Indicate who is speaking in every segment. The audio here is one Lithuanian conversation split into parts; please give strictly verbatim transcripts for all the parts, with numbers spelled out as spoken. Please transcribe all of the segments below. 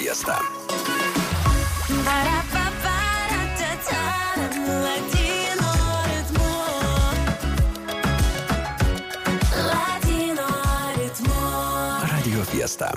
Speaker 1: Fiesta. Radio Fiesta.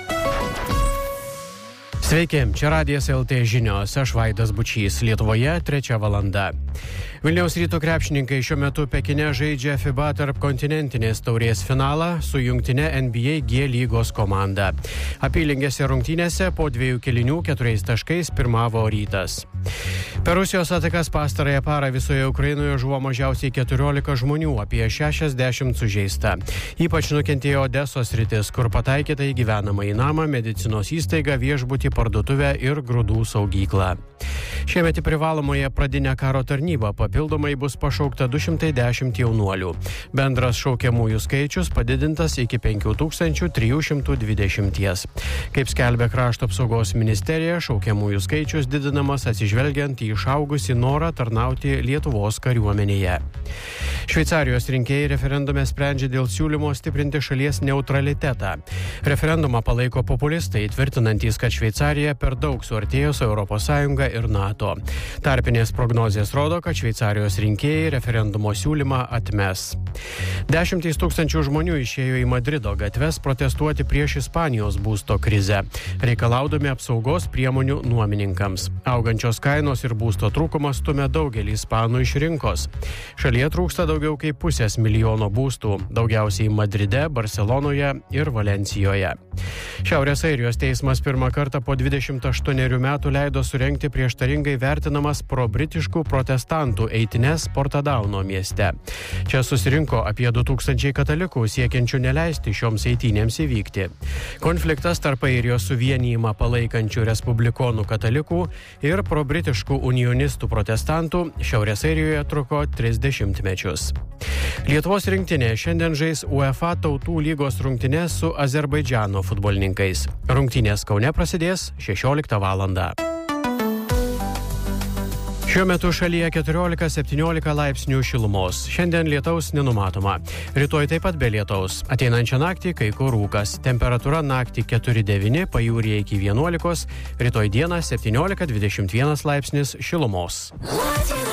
Speaker 2: Sveiki, čia Radijas L T žinios, aš Vaidas Bučys, Lietuvoje trečia valanda. Vilniaus Ryto krepšininkai šiuo metu Pekine žaidžia FIBA tarp kontinentinės taurės finalą su jungtine N B A G lygos komanda. Apylinkėse rungtynėse po dviejų kėlinių keturiais taškais pirmavo Rytas. Per Rusijos atakas pastarąją parą visoje Ukrainoje žuvo mažiausiai keturiolika žmonių, apie šešiasdešimt sužeista. Ypač nukentėjo Odesos sritis, kur pataikyta į gyvenamąjį namą, medicinos įstaigą, viešbutį, parduotuvę ir grūdų saugyklą. Šiemet į privalomąją pradinę karo tarnybą papildomai bus pašaukta du šimtai dešimt jaunuolių. Bendras šaukiamųjų skaičius padidintas iki penkių tūkstančių trijų šimtų dvidešimt. Kaip skelbia Krašto apsaugos ministerija, šaukiamųjų skaičius didinamas atsižvelgiant į išaugusį norą tarnauti Lietuvos kariuomenėje. Šveicarijos rinkėjai referendume sprendžia dėl siūlymo stiprinti šalies neutralitetą. Referendumą palaiko populistai, tvirtinantys, kad Šveicarija per daug suartėjo su Europos Sąjunga ir NATO. Tarpinės prognozės rodo, kad Šveicarijos rinkėjai referendumo siūlymą atmes. Dešimtys tūkstančių žmonių išėjo į Madrido gatves protestuoti prieš Ispanijos būsto krizę, reikalaudami apsaugos priemonių nuomininkams. Augančios kainos ir būsto trūkumas stumia daugelį ispanų iš rinkos. Šalyje trūksta daugiau kaip pusės milijono būstų, daugiausiai Madride, Barcelonoje ir Valencijoje. Šiaurės Airijos teismas pirmą kartą po dvidešimt aštuonerių metų leido surengti prieštaringai vertinamas pro-britiškų protestantų eitines Portadauno mieste. Čia susirinko apie du tūkstančiai katalikų, siekiančių neleisti šioms eitynėms įvykti. Konfliktas tarp Airijos suvienijimą palaikančių respublikonų katalikų ir pro-britiškų unionistų protestantų Šiaurės Airijoje truko tris dešimtmečius. Lietuvos rinktinė šiandien žais UEFA tautų lygos rungtynes su Azerbaidžano futbolininkais. Rungtynės Kaune prasidės šešioliktą valandą. Šiuo metu šalyje keturiolika septyniolika laipsnių šilumos. Šiandien lietaus nenumatoma. Rytoj taip pat be lietaus. Ateinančią naktį kai kur rūkas. Temperatūra naktį keturi devyni, pajūryje iki vienuolikos, rytoj dieną septyniolika dvidešimt vienas laipsnis šilumos.